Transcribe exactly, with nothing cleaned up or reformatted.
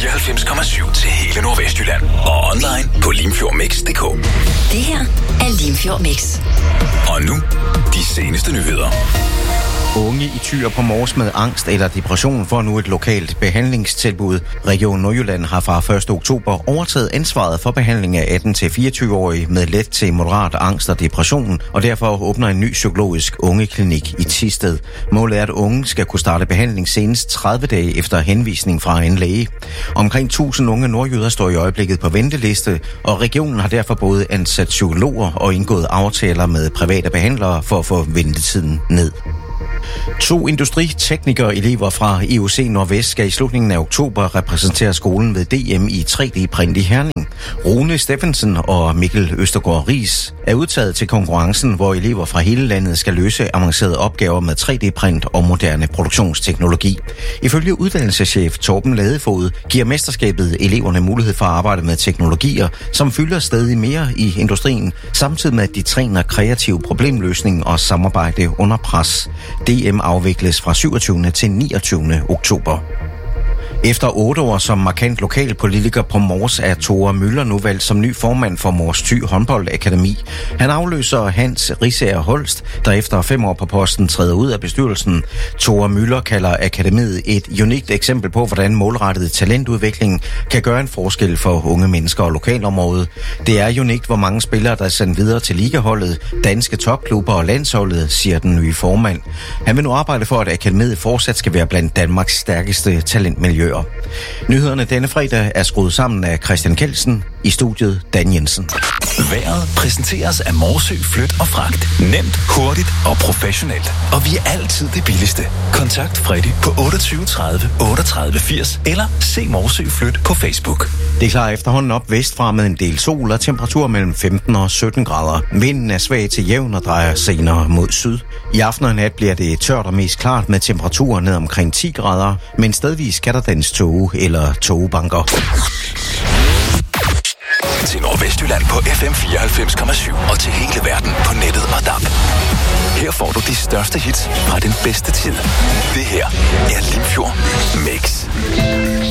fireoghalvfems komma syv til hele Nordvestjylland. Og online på limfjordmix punktum d k. Det her er Limfjord Mix. Og nu, de seneste nyheder. Unge i Thy på Mors med angst eller depression får nu et lokalt behandlingstilbud. Region Nordjylland har fra første oktober overtaget ansvaret for behandling af atten til fireogtyve-årige med let til moderat angst og depression, og derfor åbner en ny psykologisk ungeklinik i Thisted. Målet er, at unge skal kunne starte behandling senest tredive dage efter henvisning fra en læge. Omkring tusind unge nordjyder står i øjeblikket på venteliste, og regionen har derfor både ansat psykologer og indgået aftaler med private behandlere for at få ventetiden ned. To industriteknikere elever fra E U C Nordvest skal i slutningen af oktober repræsentere skolen ved D M i tre D-print i Herning. Rune Steffensen og Mikkel Østergaard Ries er udtaget til konkurrencen, hvor elever fra hele landet skal løse avancerede opgaver med tre D-print og moderne produktionsteknologi. Ifølge uddannelseschef Torben Ladefod giver mesterskabet eleverne mulighed for at arbejde med teknologier, som fylder stadig mere i industrien, samtidig med at de træner kreativ problemløsning og samarbejde under pres. D M afvikles fra syvogtyvende til niogtyvende oktober. Efter otte år som markant lokalpolitiker på Mors er Tore Møller nu valgt som ny formand for Mors Thy Håndboldakademi. Han afløser Hans Risager Holst, der efter fem år på posten træder ud af bestyrelsen. Tore Møller kalder akademiet et unikt eksempel på, hvordan målrettet talentudvikling kan gøre en forskel for unge mennesker og lokalområdet. Det er unikt, hvor mange spillere, der er sendt videre til ligaholdet, danske topklubber og landsholdet, siger den nye formand. Han vil nu arbejde for, at akademiet fortsat skal være blandt Danmarks stærkeste talentmiljøer. Nyhederne denne fredag er skruet sammen af Christian Kelsen, i studiet Dan Jensen. Vejret præsenteres af Morsø Flyt og Fragt. Nemt, hurtigt og professionelt. Og vi er altid det billigste. Kontakt Freddy på otteogtyve tredive otteogtredive firs eller se Morsø Flyt på Facebook. Det klarer efterhånden op vestfra med en del sol og temperatur mellem femten og sytten grader. Vinden er svag til jævn og drejer senere mod syd. I aften og nat bliver det tørt og mest klart med temperaturer ned omkring ti grader, men stedvis kan der dannes tåge eller tågebanker. Til Nordvestjylland på F M fireoghalvfems komma syv og til hele verden på nettet og D A B. Her får du de største hits fra den bedste tid. Det her er Limfjord Mix.